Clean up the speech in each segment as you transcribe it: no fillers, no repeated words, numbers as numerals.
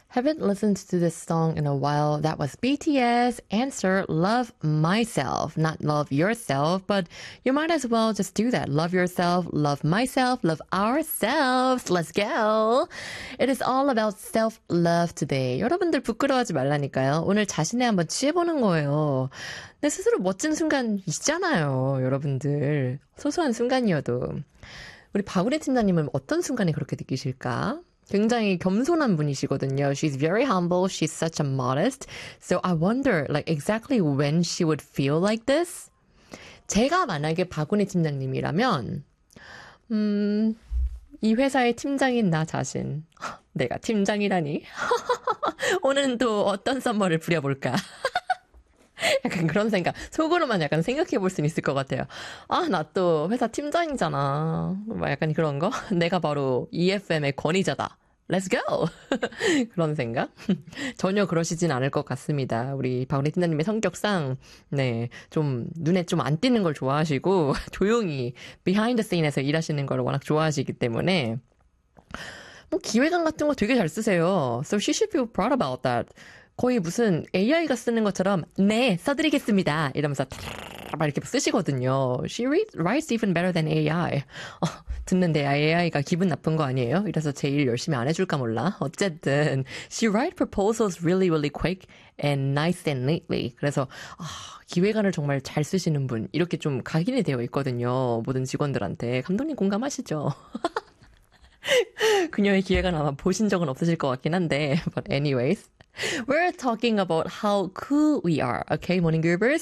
Haven't listened to this song in a while. That was BTS answer, Love Myself. Not love yourself, but you might as well just do that. Love yourself, love myself, love ourselves. Let's go. It is all about self-love today. 여러분들 부끄러워하지 말라니까요. 오늘 자신에 한번 취해보는 거예요. 내 스스로 멋진 순간 있잖아요, 여러분들. 소소한 순간이어도. 우리 박우리 팀장님은 어떤 순간에 그렇게 느끼실까? 굉장히 겸손한 분이시거든요. She's very humble. She's such a modest. So I wonder, like, exactly when she would feel like this? 제가 만약에 박은혜 팀장님이라면, 이 회사의 팀장인 나 자신. 내가 팀장이라니? 오늘은 또 어떤 썸머를 부려볼까? 약간 그런 생각. 속으로만 약간 생각해 볼 수 있을 것 같아요. 아, 나 또 회사 팀장이잖아. 뭐 약간 그런 거? 내가 바로 EFM의 권위자다. Let's go! 그런 생각? 전혀 그러시진 않을 것 같습니다. 우리 박은혜 팀장님의 성격상, 네, 좀, 눈에 좀 안 띄는 걸 좋아하시고, 조용히, behind the scene에서 일하시는 걸 워낙 좋아하시기 때문에, 뭐, 기획안 같은 거 되게 잘 쓰세요. So she should feel proud about that. 거의 무슨 AI가 쓰는 것처럼 네, 써드리겠습니다. 이러면서 막 이렇게 쓰시거든요. She writes even better than AI. 듣는데 AI가 기분 나쁜 거 아니에요? 이래서 제일 열심히 안 해줄까 몰라. 어쨌든 she writes proposals really, really quick and nice and neatly. 그래서 기획안을 정말 잘 쓰시는 분 이렇게 좀 각인이 되어 있거든요. 모든 직원들한테. 감독님 공감하시죠? 그녀의 기획안 아마 보신 적은 없으실 것 같긴 한데 but anyways. We're talking about how cool we are. Okay, morning groovers.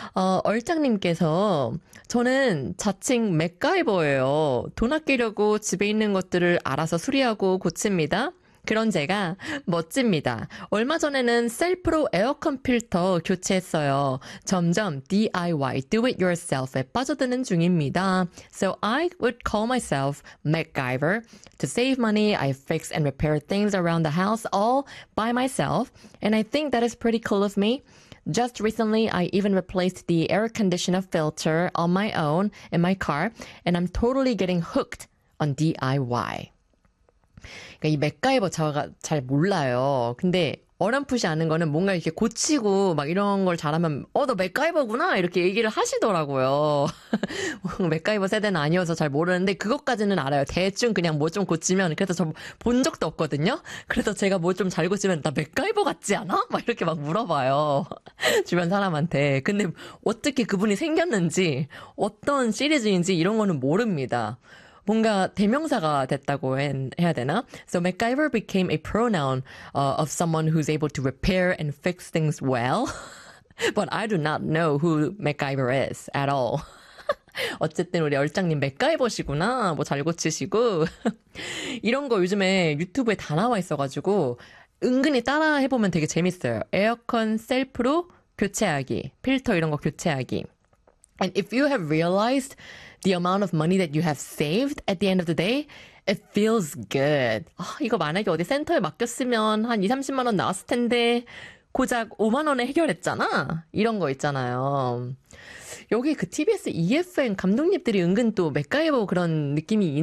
얼짱님께서 저는 자칭 맥가이버예요. 돈 아끼려고 집에 있는 것들을 알아서 수리하고 고칩니다. 그런 제가 멋집니다. 얼마 전에는 셀프로 에어컨 필터 교체했어요. 점점 DIY, do it yourself에 빠져드는 중입니다. So I would call myself MacGyver. To save money, I fix and repair things around the house all by myself. And I think that is pretty cool of me. Just recently, I even replaced the air conditioner filter on my own in my car. And I'm totally getting hooked on DIY. 그러니까 이 맥가이버 제가 잘 몰라요. 근데 어렴풋이 아는 거는 뭔가 이렇게 고치고 막 이런 걸 잘하면 너 맥가이버구나 이렇게 얘기를 하시더라고요. 맥가이버 세대는 아니어서 잘 모르는데 그것까지는 알아요. 대충 그냥 뭐 좀 고치면 그래서 저 본 적도 없거든요. 그래서 제가 뭐 좀 잘 고치면 나 맥가이버 같지 않아? 막 이렇게 막 물어봐요. 주변 사람한테. 근데 어떻게 그분이 생겼는지 어떤 시리즈인지 이런 거는 모릅니다. 뭔가 대명사가 됐다고 해야 되나? So MacGyver became a pronoun of someone who's able to repair and fix things well. But I do not know who MacGyver is at all. 어쨌든 우리 얼짱님 맥가이버시구나. 뭐 잘 고치시고. 이런 거 요즘에 유튜브에 다 나와 있어가지고 은근히 따라 해보면 되게 재밌어요. 에어컨 셀프로 교체하기, 필터 이런 거 교체하기. And if you have realized the amount of money that you have saved at the end of the day, it feels good. 이거 만약에 어디 센터에 맡겼으면 한 2, 30만 원 나왔을 텐데 고작 5만 원에 해결했잖아. 이런 거 있잖아요. 여기 그 TBS EFM 감독님들이 은근 또 맥가이버 그런 느낌이